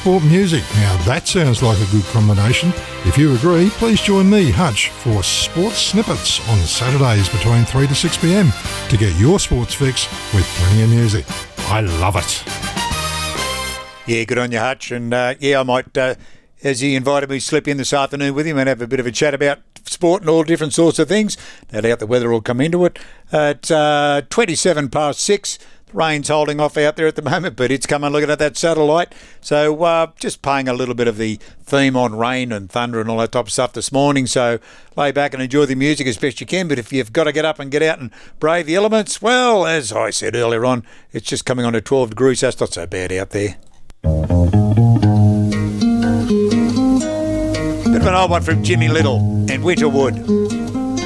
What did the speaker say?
sport music. Now that sounds like a good combination. If you agree, please join me, Hutch, for Sports Snippets on Saturdays between 3 to 6 p.m. to get your sports fix with plenty of music. I love it. Yeah, good on you, Hutch. And I might, as he invited me, slip in this afternoon with him and have a bit of a chat about sport and all different sorts of things. No doubt the weather will come into it. At 27 past 6, the rain's holding off out there at the moment, but it's coming looking at that satellite. So just playing a little bit of the theme on rain and thunder and all that type of stuff this morning. So lay back and enjoy the music as best you can. But if you've got to get up and get out and brave the elements, well, as I said earlier on, it's just coming on to 12 degrees. That's not so bad out there. Bit of an old one from Jimmy Little and Winterwood.